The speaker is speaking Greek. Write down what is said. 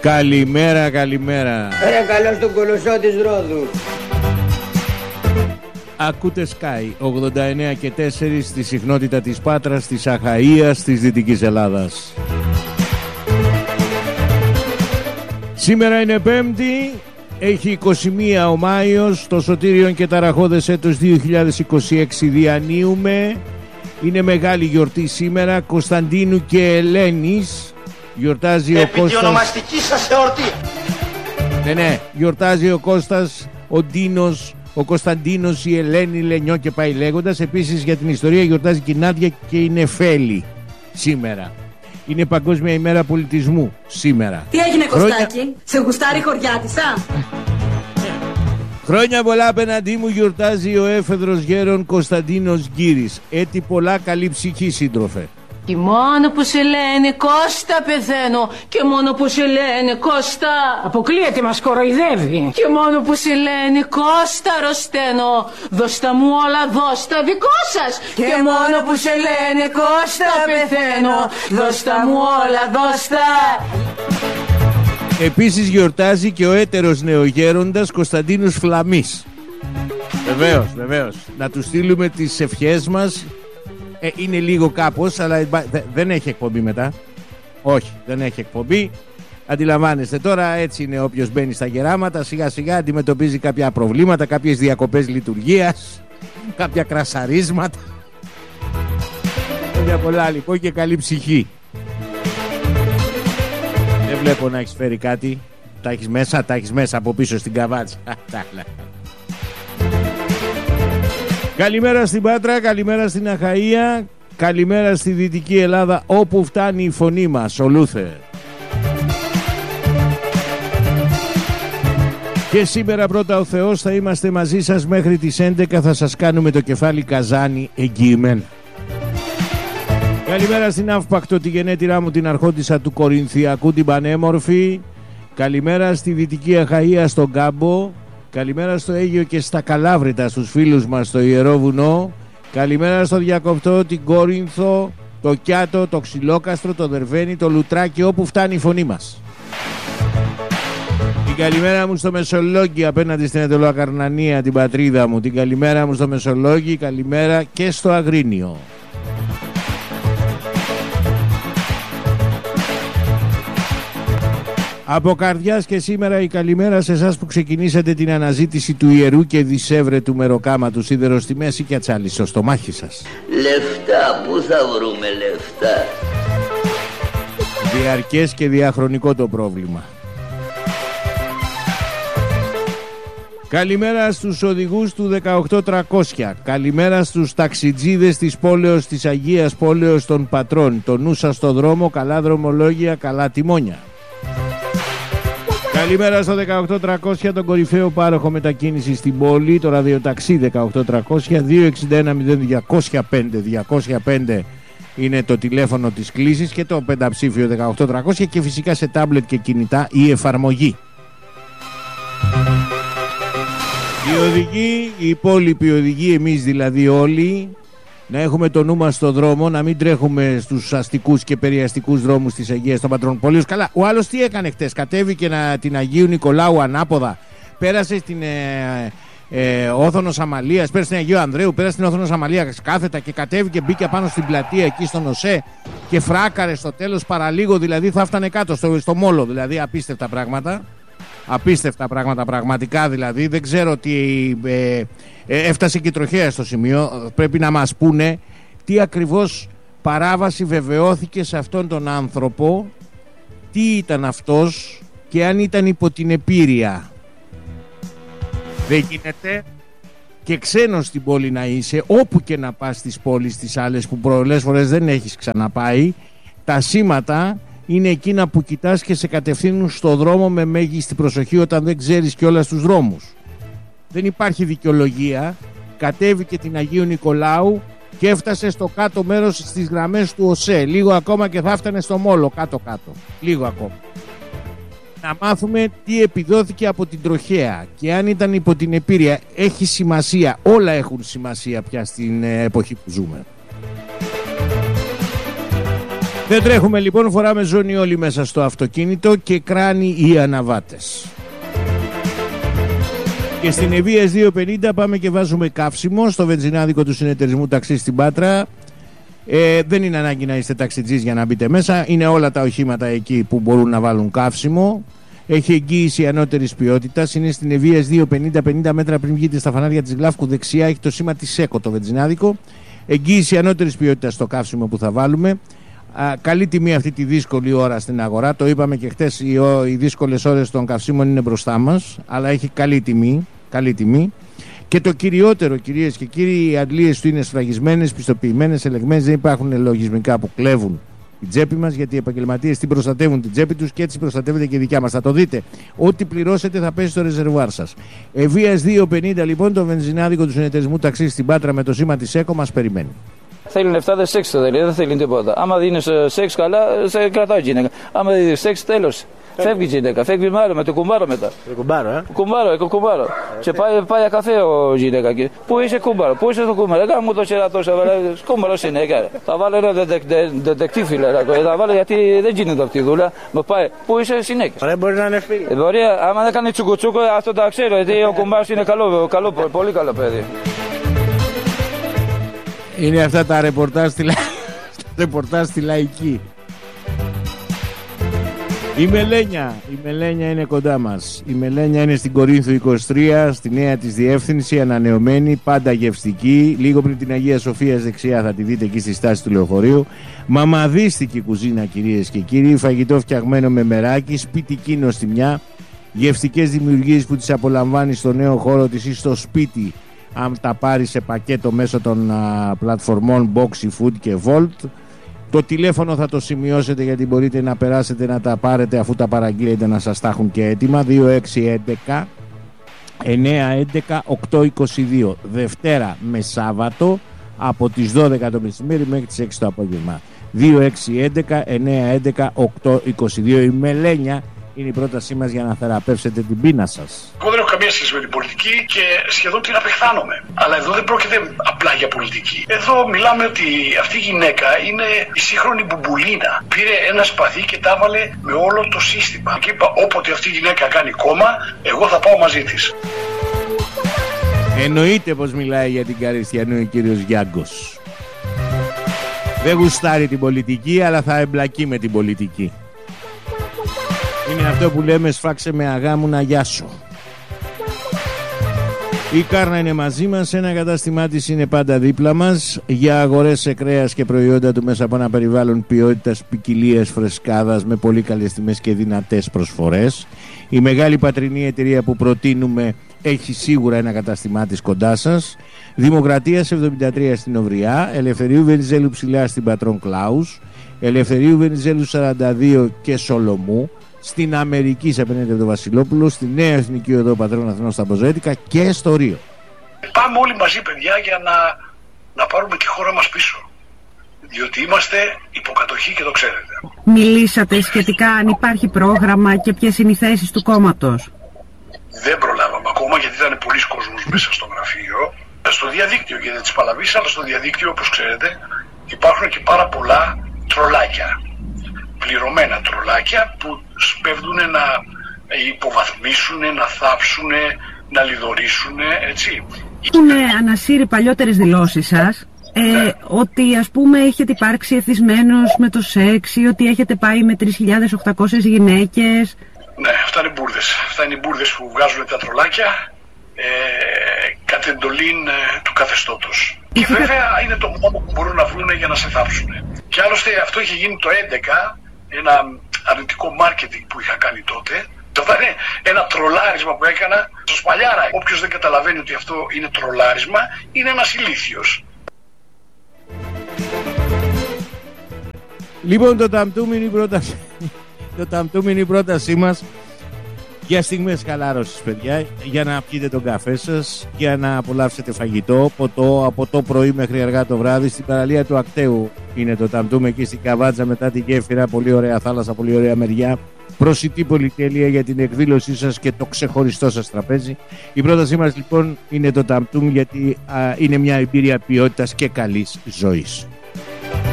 Καλημέρα, καλημέρα. Ρε καλώς τον Κολοσσό της Ρόδου. Ακούτε Sky 89 και 4 στη συχνότητα της Πάτρας, της Αχαΐας, της Δυτικής Ελλάδας. Σήμερα είναι Πέμπτη, έχει 21 ο Μάιος, το σωτήριον και ταραχώδες έτος 2026 διανύουμε. Είναι μεγάλη γιορτή σήμερα, Κωνσταντίνου και Ελένης. Γιορτάζει ο Κώστας. Ονομαστική σας εορτή. Ναι, γιορτάζει ο Κώστας, ο Ντίνος, ο Κωνσταντίνος, η Ελένη, Λενιό και πάει λέγοντας. Επίσης για την ιστορία γιορτάζει και η Νάντια και η Νεφέλη σήμερα. Είναι Παγκόσμια ημέρα πολιτισμού σήμερα. Τι έγινε Κωστάκη, σε γουστάρει χωριάτισσα? Χρόνια πολλά απέναντί μου γιορτάζει ο έφεδρος γέρον Κωνσταντίνος Γκύρης. Έτη πολλά, καλή ψυχή σύντροφε. Και μόνο που σε λένε Κώστα πεθαίνω. Και μόνο που σε λένε Κώστα. Αποκλείεται, μας κοροϊδεύει. Και μόνο που σε λένε Κώστα αρρωσταίνω. Δώστα μου όλα, δώστα δικό σας. Και μόνο που σε λένε Κώστα πεθαίνω. Δώστα μου όλα, δώστα. Επίσης γιορτάζει και ο έτερος νεογέροντας Κωνσταντίνος Φλαμής. Βεβαίως, βεβαίως. Να του στείλουμε τις ευχές μας. Είναι λίγο κάπως, αλλά δεν έχει εκπομπή μετά. Όχι, δεν έχει εκπομπή. Αντιλαμβάνεστε τώρα, έτσι είναι όποιος μπαίνει στα γεράματα. Σιγά σιγά αντιμετωπίζει κάποια προβλήματα, κάποιες διακοπές λειτουργίας, κάποια κρασαρίσματα. Για πολλά λοιπόν και καλή ψυχή. Δεν βλέπω να έχεις φέρει κάτι. Τα έχεις μέσα από πίσω στην καβάτσα. Καλημέρα στην Πάτρα, καλημέρα στην Αχαΐα, καλημέρα στη Δυτική Ελλάδα, όπου φτάνει η φωνή μας, ολούθε. Και σήμερα πρώτα ο Θεός θα είμαστε μαζί σας μέχρι τις 11, θα σας κάνουμε το κεφάλι καζάνι εγγυημένα. Καλημέρα στην Αύπακτο, τη γενέτειρά μου, την αρχόντισσα του Κορινθιακού, την πανέμορφη. Καλημέρα στη Δυτική Αχαΐα, στον Κάμπο. Καλημέρα στο Αίγιο και στα Καλάβρητα, στους φίλους μας στο Ιερό Βουνό. Καλημέρα στο Διακοπτό, την Κόρινθο, το Κιάτο, το Ξυλόκαστρο, το Δερβένι, το Λουτράκι, όπου φτάνει η φωνή μας. Την καλημέρα μου στο Μεσολόγγι, απέναντι στην Ετωλοακαρνανία, την πατρίδα μου. Την καλημέρα μου στο Μεσολόγγι, καλημέρα και στο Αγρίνιο. Από καρδιάς και σήμερα η καλημέρα σε εσάς που ξεκινήσατε την αναζήτηση του ιερού και δισεύρετου μεροκάματου σίδερο στη μέση και ατσάλισο στο μάχη σας. Λεφτά, πού θα βρούμε λεφτά? Διαρκές και διαχρονικό το πρόβλημα. Καλημέρα στους οδηγούς του 18300. Καλημέρα στους ταξιτζίδες της πόλεως της Αγίας Πόλεως των Πατρών. Το νου σας στο δρόμο, καλά δρομολόγια, καλά τιμόνια. Καλημέρα στο 18300, τον κορυφαίο πάροχο μετακίνηση στην πόλη, το ραδιοταξί 18300, 261-0205 είναι το τηλέφωνο της κλήσης και το πενταψήφιο 18300 και φυσικά σε τάμπλετ και κινητά η εφαρμογή. Οι οδηγοί, οι υπόλοιποι οδηγοί, εμείς δηλαδή όλοι, να έχουμε το νου μας στο δρόμο, να μην τρέχουμε στους αστικούς και περιαστικούς δρόμους της Αγίας των Πατρών. Πολύ καλά. Ο άλλος τι έκανε χτες? Κατέβηκε την Αγίου Νικολάου ανάποδα, πέρασε στην Όθωνος Αμαλίας, πέρασε στην Αγίου Ανδρέου, πέρασε στην Όθωνος Αμαλίας κάθετα και κατέβηκε, μπήκε πάνω στην πλατεία εκεί στον ΟΣΕ και φράκαρε στο τέλος παραλίγο, δηλαδή θα φτάνε κάτω στο μόλο, δηλαδή απίστευτα πράγματα. Απίστευτα πράγματα πραγματικά, δηλαδή δεν ξέρω τι έφτασε και τροχαία στο σημείο. Πρέπει να μας πούνε τι ακριβώς παράβαση βεβαιώθηκε σε αυτόν τον άνθρωπο, τι ήταν αυτός και αν ήταν υπό την επίρρεια. Δεν γίνεται και ξένος στην πόλη να είσαι, όπου και να πας στις πόλεις τις άλλες που πολλές φορές δεν έχεις ξαναπάει, τα σήματα είναι εκείνα που κοιτάς και σε κατευθύνουν στο δρόμο με μέγιστη προσοχή όταν δεν ξέρεις κιόλας τους δρόμους. Δεν υπάρχει δικαιολογία. Κατέβηκε την Αγίου Νικολάου και έφτασε στο κάτω μέρος στις γραμμές του ΟΣΕ. Λίγο ακόμα και θα έφτανε στο μόλο κάτω-κάτω. Λίγο ακόμα. Να μάθουμε τι επιδόθηκε από την τροχέα και αν ήταν υπό την επίρρεια. Έχει σημασία. Όλα έχουν σημασία πια στην εποχή που ζούμε. Δεν τρέχουμε λοιπόν, φοράμε ζώνη όλοι μέσα στο αυτοκίνητο και κράνη οι αναβάτες. Και στην Ευβοίας 250 πάμε και βάζουμε καύσιμο στο βενζινάδικο του συνεταιρισμού ταξί στην Πάτρα. Δεν είναι ανάγκη να είστε ταξιτζής για να μπείτε μέσα. Είναι όλα τα οχήματα εκεί που μπορούν να βάλουν καύσιμο. Έχει εγγύηση ανώτερης ποιότητας. Είναι στην Ευβοίας 250, 50 μέτρα πριν βγείτε στα φανάρια της Γλάφκου δεξιά. Έχει το σήμα της ΕΚΟ το βενζινάδικο. Εγγύηση ανώτερης ποιότητας στο καύσιμο που θα βάλουμε. Καλή τιμή αυτή τη δύσκολη ώρα στην αγορά. Το είπαμε και χτες, οι δύσκολες ώρες των καυσίμων είναι μπροστά μας. Αλλά έχει καλή τιμή. Καλή τιμή. Και το κυριότερο, κυρίες και κύριοι, οι αντλίες του είναι σφραγισμένες, πιστοποιημένες, ελεγμένες. Δεν υπάρχουν λογισμικά που κλέβουν την τσέπη μας, γιατί οι επαγγελματίες την προστατεύουν την τσέπη τους και έτσι προστατεύεται και η δικιά μας. Θα το δείτε. Ό,τι πληρώσετε θα πέσει στο ρεζερβουάρ σας. Ευβοίας 250 λοιπόν, το βενζινάδικο του συνεταιρισμού ταξί στην Πάτρα με το σήμα της ΕΚΟ μας περιμένει. Θέλει λεφτά, δεν σεξ το θέλει, δεν θέλει τίποτα. Άμα δίνει σεξ καλά, σε κρατάει η γυναίκα. Άμα δίνει σεξ, τέλος. Φεύγει η γυναίκα, φεύγει μάλλον με το κουμπάρο μετά. Το κουμπάρο, Κουμπάρο. Και πάει για καφέ ο γυναίκα εκεί. Πού είσαι κουμπάρο, πού είσαι το κουμπάρο. Έκανα μου το σειρά τόσο, κουμπάρο είναι, έκανε. Θα βάλω ένα δεντεκτή φίλε, θα βάλω γιατί δεν γίνεται αυτή η δουλειά. Με πάει, πού είσαι συνέχεια. Δεν μπορεί να είναι φίλο. Μπορεί, άμα δεν κάνει τσουκουτσούκο, αυτό τα ξέρω, γιατί ο κουμπάρος είναι πολύ καλό παιδί. Είναι αυτά τα ρεπορτάζ στη Λαϊκή. Η Μελένια είναι κοντά μας. Η Μελένια είναι στην Κορίνθου 23, στη νέα της διεύθυνση, ανανεωμένη, πάντα γευστική. Λίγο πριν την Αγία Σοφίας δεξιά θα τη δείτε εκεί στη στάση του λεωφορείου. Μαμαδίστικη κουζίνα, κυρίες και κύριοι. Φαγητό φτιαγμένο με μεράκι, σπιτική νοστιμιά. Γευστικές δημιουργίες που τις απολαμβάνει στο νέο χώρο της ή στο σπίτι, αν τα πάρει σε πακέτο μέσω των πλατφορμών Boxy Food και Volt. Το τηλέφωνο θα το σημειώσετε, γιατί μπορείτε να περάσετε να τα πάρετε αφού τα παραγγείλετε, να σας τα έχουν και έτοιμα. 2611 911 822, Δευτέρα με Σάββατο από τις 12 το μεσημέρι μέχρι τις 6 το απόγευμα. 2611 911 822. Η Μελένια είναι η πρότασή μας για να θεραπεύσετε την πείνα σας. Εγώ δεν έχω καμία σχέση με την πολιτική και σχεδόν την απεχθάνομαι. Αλλά εδώ δεν πρόκειται απλά για πολιτική. Εδώ μιλάμε ότι αυτή η γυναίκα είναι η σύγχρονη μπουμπουλίνα. Πήρε ένα σπαθί και τα έβαλε με όλο το σύστημα. Και είπα, όποτε αυτή η γυναίκα κάνει κόμμα, εγώ θα πάω μαζί της. Εννοείται πως μιλάει για την Καριστιανού ο κύριος Γιάγκος. Δεν γουστάρει την πολιτική, αλλά θα εμπλακεί με την πολιτική. Είναι αυτό που λέμε σφάξε με αγάμου να γιάσω. Η Κάρνα είναι μαζί μας, ένα κατάστημά της είναι πάντα δίπλα μας για αγορές σε κρέας και προϊόντα του μέσα από ένα περιβάλλον ποιότητας, ποικιλίας, φρεσκάδας με πολύ καλές τιμές και δυνατές προσφορές. Η μεγάλη πατρινή εταιρεία που προτείνουμε έχει σίγουρα ένα κατάστημά της κοντά σας. Δημοκρατίας 73 στην Ωβριά, Ελευθερίου Βενιζέλου ψηλά στην Πατρών Κλάους, Ελευθερίου Βενιζέλου 42 και Σολομού, στην Αμερική σε απέναντι από το Βασιλόπουλο, στη Νέα Εθνική Οδό Πατρών Αθηνών στα Μποζέτικα και στο Ρίο. Πάμε όλοι μαζί, παιδιά, για να πάρουμε τη χώρα μας πίσω. Διότι είμαστε υποκατοχή και το ξέρετε. Μιλήσατε σχετικά αν υπάρχει πρόγραμμα και ποιες είναι οι θέσεις του κόμματος? Δεν προλάβαμε ακόμα, γιατί ήταν πολλοί κόσμος μέσα στο γραφείο. Στο διαδίκτυο, γιατί της Παλαβής, αλλά στο διαδίκτυο, όπως ξέρετε, υπάρχουν και πάρα πολλά τρολάκια. Πληρωμένα τρολάκια που σπέβδουν να υποβαθμίσουν, να θάψουν, να λιδωρήσουν, έτσι. Έχουν ανασύρει παλιότερες δηλώσεις σας, ότι ας πούμε έχετε υπάρξει εθισμένος με το σεξ ή ότι έχετε πάει με 3.800 γυναίκες. Ναι, αυτά είναι μπουρδες. Αυτά είναι οι μπουρδες που βγάζουν τα τρολάκια κατ' εντολήν του καθεστώτος. Και βέβαια είναι το μόνο που μπορούν να βρουν για να σε θάψουν. Και άλλωστε αυτό είχε γίνει το 2011, ένα αρνητικό μάρκετινγκ που είχα κάνει τότε. Αυτό είναι ένα τρολάρισμα που έκανα στο Σπαλιάρα. Όποιος δεν καταλαβαίνει ότι αυτό είναι τρολάρισμα, είναι ένας ηλίθιος. Λοιπόν, το ταμτούμ είναι η πρότασή μας για στιγμές χαλάρωσης, παιδιά, για να πιείτε τον καφέ σας, για να απολαύσετε φαγητό, ποτό, από το πρωί μέχρι αργά το βράδυ. Στην παραλία του Ακταίου είναι το ταμτούμ, εκεί στην Καβάτζα μετά την γέφυρα, πολύ ωραία θάλασσα, πολύ ωραία μεριά. Προσιτή πολυτέλεια για την εκδήλωσή σας και το ξεχωριστό σας τραπέζι. Η πρότασή μας λοιπόν είναι το ταμτούμ, γιατί είναι μια εμπειρία ποιότητας και καλής ζωής.